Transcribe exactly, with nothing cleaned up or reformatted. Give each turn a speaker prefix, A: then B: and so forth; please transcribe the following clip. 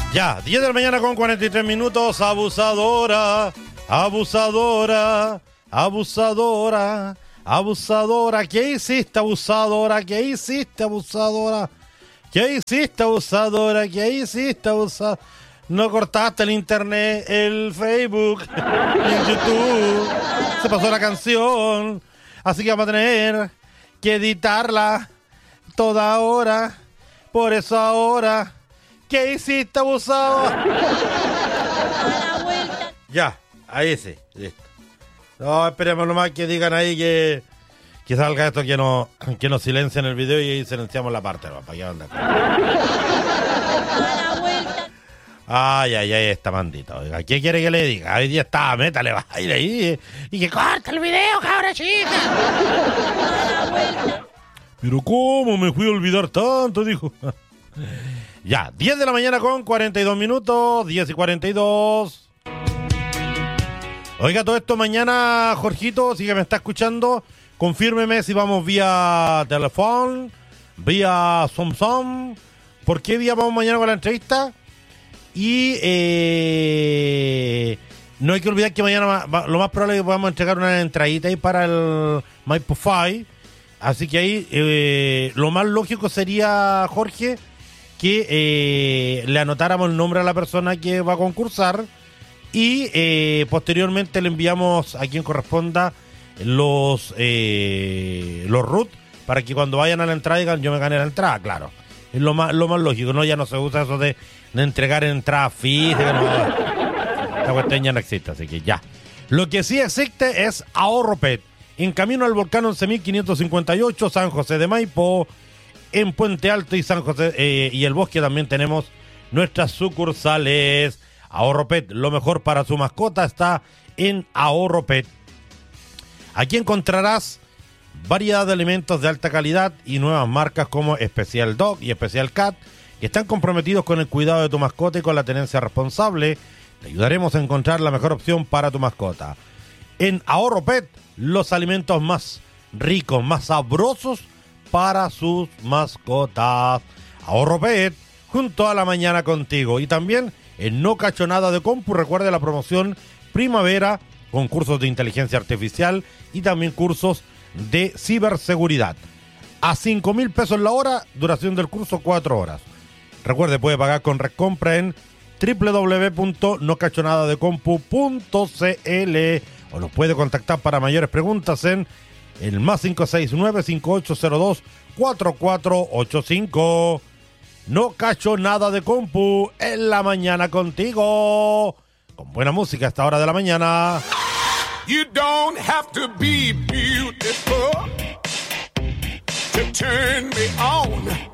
A: Ya, diez de la mañana con cuarenta y tres minutos. Abusadora, abusadora, abusadora, abusadora. ¿Qué hiciste, abusadora? ¿Qué hiciste, abusadora? ¿Qué hiciste, abusadora? ¿Qué hiciste, abusadora? No cortaste el internet, el Facebook, el YouTube. Se pasó la canción. Así que vamos a tener que editarla toda hora. Por eso ahora... ¿Qué hiciste, abusado? Ya, ahí sí, listo. No, esperemos nomás que digan ahí que, que salga esto, que no, que nos silencien el video y ahí silenciamos la parte, ¿no? Para que ande. Ay, ay, ay, esta mandita. Oiga, ¿qué quiere que le diga? Hoy día está, métale baile ahí eh, y que corta el video, cabra chica. Pero ¿cómo me fui a olvidar tanto? Dijo. Ya, diez de la mañana con cuarenta y dos minutos, diez y cuarenta y dos. Oiga, todo esto mañana, Jorgito, si que me está escuchando, confírmeme si vamos vía teléfono, vía Samsung, por qué día vamos mañana con la entrevista. Y eh, no hay que olvidar que mañana lo más probable es que podamos entregar una entradita ahí para el Maipo Five. Así que ahí eh, lo más lógico sería, Jorge, que eh, le anotáramos el nombre a la persona que va a concursar y eh, posteriormente le enviamos a quien corresponda los eh, los root para que cuando vayan a la entrada digan yo me gané la entrada, claro. Es lo más, lo más lógico, ¿no? Ya no se usa eso de, de entregar entradas físicas, no. Esta cuestión ya no existe, así que ya. Lo que sí existe es Ahorro Pet. En camino al volcán once mil quinientos cincuenta y ocho, San José de Maipo. En Puente Alto y San José eh, y el Bosque también tenemos nuestras sucursales. Ahorro Pet, lo mejor para su mascota está en Ahorro Pet. Aquí encontrarás variedad de alimentos de alta calidad y nuevas marcas como Especial Dog y Especial Cat, que están comprometidos con el cuidado de tu mascota y con la tenencia responsable. Te ayudaremos a encontrar la mejor opción para tu mascota. En Ahorro Pet, los alimentos más ricos, más sabrosos para sus mascotas. Ahorro Pet, junto a la mañana contigo. Y también en No Cacho Nada de Compu, recuerde la promoción Primavera, con cursos de inteligencia artificial y también cursos de ciberseguridad. A cinco mil pesos la hora, duración del curso cuatro horas. Recuerde, puede pagar con Recompra en doble u doble u doble u punto no cacho nada de compu punto c l o nos puede contactar para mayores preguntas en el más cinco seis nueve, cinco ocho cero dos, cuatro cuatro ocho cinco. No Cacho Nada de Compu en la mañana contigo. Con buena música a esta hora de la mañana.
B: You don't have to be beautiful to turn me on.